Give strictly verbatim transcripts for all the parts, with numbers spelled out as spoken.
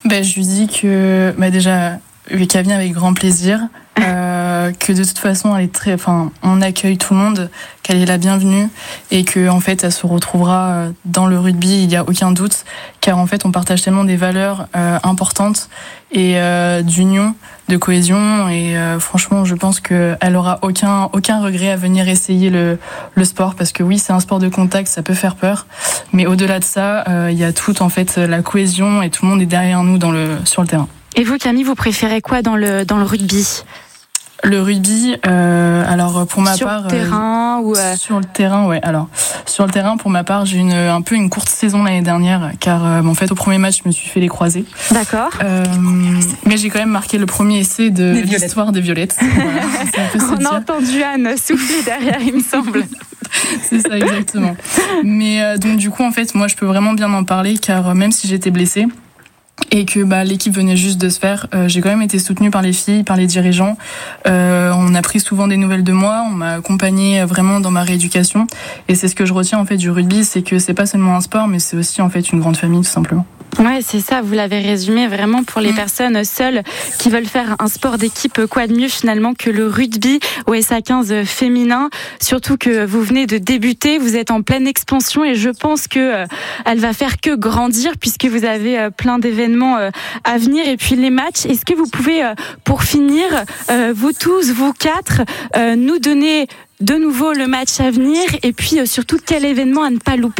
bah, Je lui dis que bah, déjà, qu'elle vient avec grand plaisir, euh, que de toute façon, elle est très, enfin, on accueille tout le monde, qu'elle est la bienvenue et que en fait, elle se retrouvera dans le rugby, il n'y a aucun doute, car en fait, on partage tellement des valeurs euh, importantes et euh, d'union, de cohésion et euh, franchement, je pense qu'elle aura aucun aucun regret à venir essayer le le sport parce que oui, c'est un sport de contact, ça peut faire peur, mais au-delà de ça, euh, il y a toute en fait la cohésion et tout le monde est derrière nous dans le sur le terrain. Et vous, Camille, vous préférez quoi dans le dans le rugby ? Le rugby, euh, alors pour ma sur part, le terrain euh, ou euh... sur le terrain, ouais. Alors sur le terrain, pour ma part, j'ai une un peu une courte saison l'année dernière, car euh, en fait au premier match, je me suis fait les croisés. D'accord. Euh, mais j'ai quand même marqué le premier essai de l'histoire des Violettes. Voilà, c'est un peu On a entendu Anne souffler derrière, il me semble. C'est ça exactement. Mais euh, donc du coup, en fait, moi, je peux vraiment bien en parler, car euh, même si j'étais blessée. Et que bah, l'équipe venait juste de se faire. Euh, j'ai quand même été soutenue par les filles, par les dirigeants. Euh, on a pris souvent des nouvelles de moi. On m'a accompagnée vraiment dans ma rééducation. Et c'est ce que je retiens en fait du rugby, c'est que c'est pas seulement un sport, mais c'est aussi en fait une grande famille tout simplement. Ouais, c'est ça, vous l'avez résumé vraiment pour les mmh. personnes seules qui veulent faire un sport d'équipe, quoi de mieux finalement que le rugby au S A quinze féminin, surtout que vous venez de débuter, vous êtes en pleine expansion et je pense que euh, elle va faire que grandir puisque vous avez euh, plein d'événements euh, à venir et puis les matchs. Est-ce que vous pouvez, euh, pour finir, euh, vous tous, vous quatre, euh, nous donner de nouveau le match à venir et puis euh, surtout quel événement à ne pas louper ?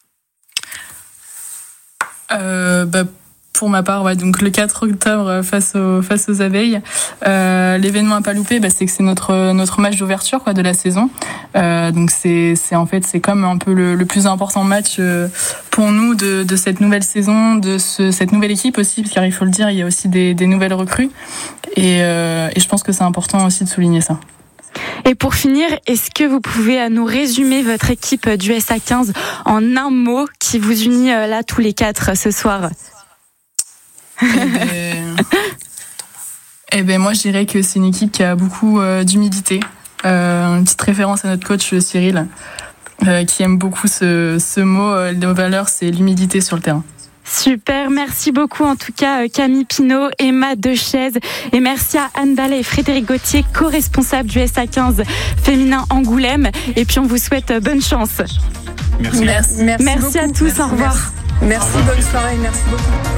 Euh, bah, pour ma part, ouais, donc le quatre octobre face aux face aux abeilles, euh, l'événement à pas louper, bah, c'est que c'est notre notre match d'ouverture quoi de la saison. Euh, donc c'est c'est en fait c'est comme un peu le, le plus important match euh, pour nous de de cette nouvelle saison, de ce, cette nouvelle équipe aussi, parce qu'il faut le dire, il y a aussi des des nouvelles recrues et euh, et je pense que c'est important aussi de souligner ça. Et pour finir, est-ce que vous pouvez nous résumer votre équipe du S A quinze en un mot qui vous unit là tous les quatre ce soir ? Eh ben, eh ben moi je dirais que c'est une équipe qui a beaucoup euh, d'humilité. Euh, une petite référence à notre coach Cyril, euh, qui aime beaucoup ce, ce mot. Euh, nos valeurs, c'est l'humilité sur le terrain. Super, merci beaucoup en tout cas Camille Pinault, Emma Dechaise et merci à Anne Ballet et Frédéric Gauthier, co-responsables du S A quinze féminin Angoulême et puis on vous souhaite bonne chance. Merci, merci, merci, merci à tous, merci, au revoir. Merci, merci bonne soirée, merci beaucoup.